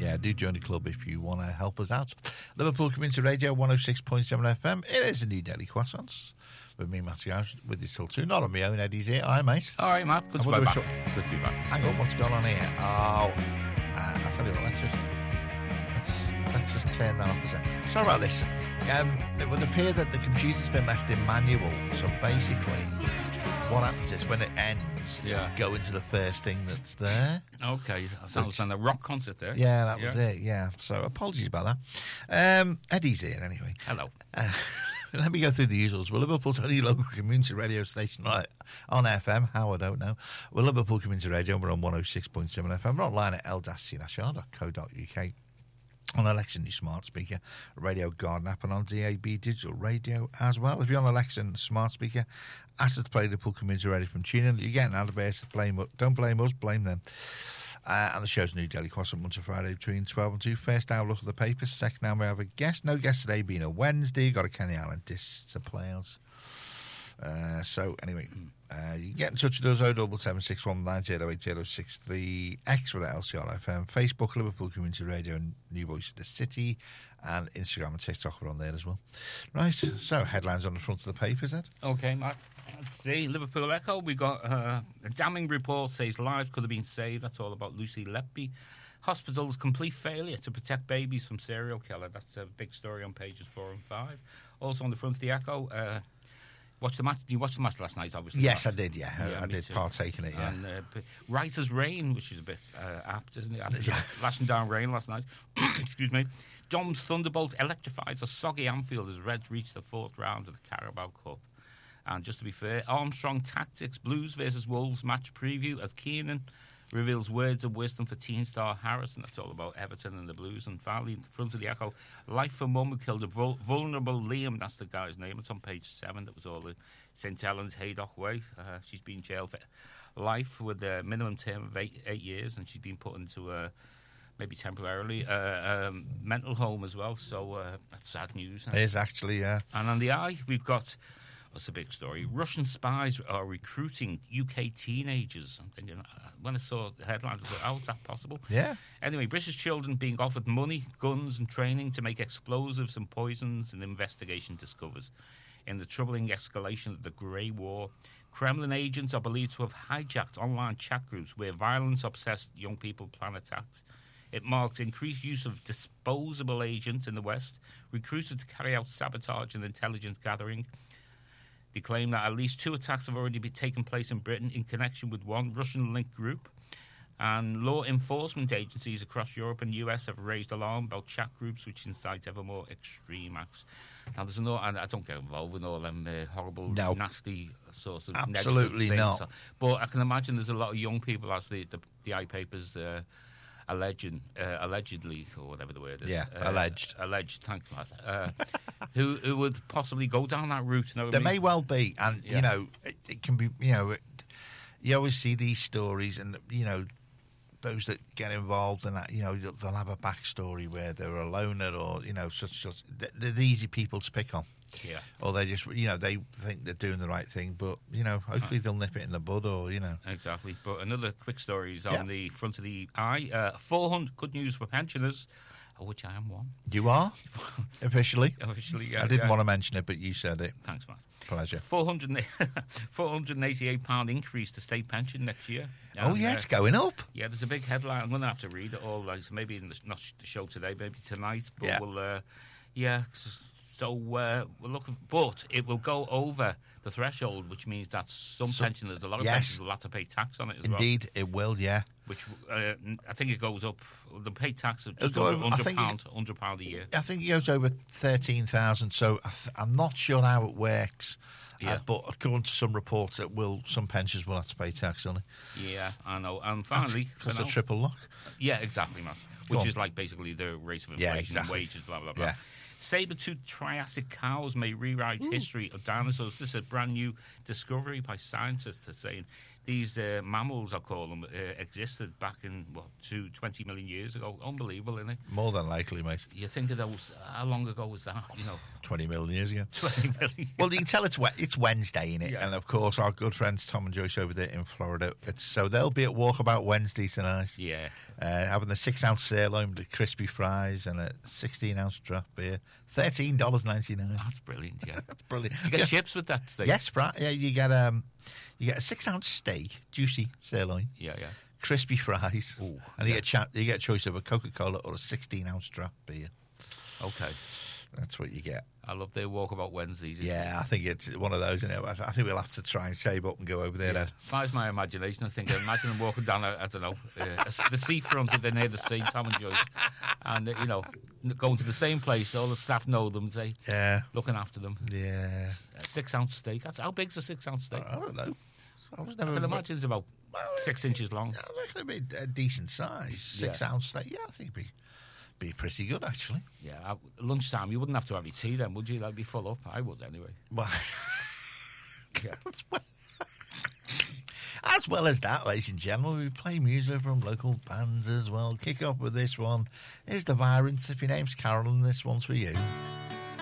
Yeah, do join the club if you want to help us out. Liverpool Community Radio 106.7 FM. It is a new Daily Croissants. With me, Matthew House, with you till 2. Not on my own, Eddie's here. Hi, mate. All right, Matt. Good to be back. Good to be back. Hang on, what's going on here? Oh, I'll tell you what, let's just turn that off a second. Sorry about this. It would appear that the computer's been left in manual, so basically what happens is when it ends, go into the first thing that's there. Okay, sounds like a rock concert there. Yeah, that was it, yeah. So apologies about that. Eddie's here anyway. Hello. Let me go through the usuals. We're Liverpool's only local community radio station on FM. How, I don't know. We're Liverpool Community Radio. We're on 106.7 FM. We're online at l-cnhr.co.uk. On Alexa, your smart speaker, Radio Garden app, and on DAB digital radio as well. If you're on Alexa and smart speaker, ask us to play Liverpool Community Radio from TuneIn. You're getting out of base. Don't blame us, blame them. And the show's new Daily Croissant Monday to Friday between 12 and 2. First hour, look at the papers. Second hour, we have a guest. No guest today, being a Wednesday. Got a Kenny Allen disc to play us. So, anyway, you can get in touch with us, 07761 908063, X with LCR FM, Facebook, Liverpool Community Radio, and New Voice of the City, and Instagram and TikTok are on there as well. Right, so headlines on the front of the papers, Ed. Okay, Matt. Let's see, Liverpool Echo, we got a damning report says lives could have been saved. That's all about Lucy Letby. Hospital's complete failure to protect babies from serial killer. That's a big story on pages 4 and 5. Also on the front of the Echo, watch the match. You watched the match last night, obviously. Yes, I did. Yeah, I did partake in it. Yeah, and Writer's Rain, which is a bit apt, isn't it? After lashing down rain last night. Excuse me. Dom's Thunderbolt electrifies a soggy Anfield as Reds reach the 4th round of the Carabao Cup. And just to be fair, Armstrong Tactics Blues versus Wolves match preview as Keenan reveals words of wisdom for teen star Harrison. That's all about Everton and the Blues. And finally, in front of the Echo, Life for Mum who killed a vulnerable Liam. That's the guy's name. It's on page 7. That was all in St Helens, Haydock Way. She's been jailed for life with a minimum term of 8 years, and she's been put into maybe temporarily mental home as well. So that's sad news. It is actually, yeah. And on the Eye, we've got... What's the big story? Russian spies are recruiting UK teenagers. I'm thinking, when I saw the headlines, I thought, how is that possible? Yeah. Anyway, British children being offered money, guns and training to make explosives and poisons, an investigation discovers. In the troubling escalation of the Grey War, Kremlin agents are believed to have hijacked online chat groups where violence-obsessed young people plan attacks. It marks increased use of disposable agents in the West, recruited to carry out sabotage and intelligence gathering. They claim that at least 2 attacks have already been taken place in Britain in connection with one Russian-linked group. And law enforcement agencies across Europe and US have raised alarm about chat groups which incite ever more extreme acts. Now, there's no, and I don't get involved with all them horrible, nasty sorts of absolutely negative things. not. But I can imagine there's a lot of young people, as the eye papers allegedly, or whatever the word is. Yeah, alleged. Alleged, thanks, Matt. Who would possibly go down that route. You know there may well be, and, you know, it can be, you know, you always see these stories, and, you know, those that get involved in that, you know, they'll have a backstory where they're a loner or, you know, such. They're the easy people to pick on. Yeah. Or they just, you know, they think they're doing the right thing, but, you know, hopefully they'll nip it in the bud, or, you know. Exactly. But another quick story is on the front of the Eye. 400 good news for pensioners, of which I am one. You are? Officially? Officially, yeah. I didn't want to mention it, but you said it. Thanks, Matt. Pleasure. £488 increase to state pension next year. And, it's going up. Yeah, there's a big headline. I'm going to have to read it all. Like, so maybe not the show today, maybe tonight. But we'll, So we're looking, but it will go over the threshold, which means that some pensioners, a lot of pensioners will have to pay tax on it as well. Indeed, it will, yeah. Which I think it goes up. They pay tax of just over £100 a year. I think it goes over 13,000. So I'm not sure how it works. Yeah. But according to some reports, some pensions will have to pay tax on it. Yeah, I know. And finally, that's a triple lock. Yeah, exactly, Matt. Which is like basically the rate of inflation and wages, blah blah blah. Yeah. Saber-toothed Triassic cows may rewrite history of dinosaurs. This is a brand new discovery by scientists. They're saying these mammals, I call them, existed back in 20 million years ago. Unbelievable, isn't it? More than likely, mate. You think of those? How long ago was that? 20 million years ago. 20 million. Well, you can tell it's Wednesday, innit? Yeah. And of course, our good friends Tom and Joyce over there in Florida. So they'll be at Walkabout Wednesday tonight. Yeah. Having the 6-ounce sirloin with the crispy fries and a 16-ounce draft beer. $13.99. That's brilliant. Yeah. That's brilliant. You get chips with that steak? Yes, right. Yeah, you get a 6-ounce steak, juicy sirloin. Yeah. Crispy fries. Ooh, and you get a choice of a Coca-Cola or a 16-ounce draft beer. Okay. That's what you get. I love their Walkabout Wednesdays. Yeah, I think it's one of those. I think we'll have to try and save up and go over there. Yeah. Fires my imagination. I imagine them walking down, the seafront if they're near the sea, Tom and Joyce, and going to the same place. All the staff know them. Looking after them. Yeah. A 6-ounce steak. How big's a 6-ounce steak? I don't know. I can imagine it's about 6 inches long. I reckon it'd be a decent size. 6-ounce steak. Yeah, I think it'd be pretty good, actually. Yeah, at lunchtime, you wouldn't have to have your tea then, would you? That'd be full up. I would, anyway. Well, Yeah. As well as that, ladies and gentlemen, we play music from local bands as well. Kick off with this one. Here's the Virons. If your name's Carolyn, this one's for you.